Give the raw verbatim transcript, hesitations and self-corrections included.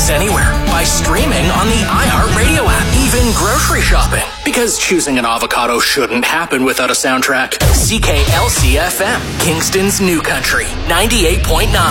podcasts anywhere by streaming on the iHeartRadio app, even grocery shopping. Because choosing an avocado shouldn't happen without a soundtrack. C K L C F M, Kingston's New Country, ninety-eight point nine.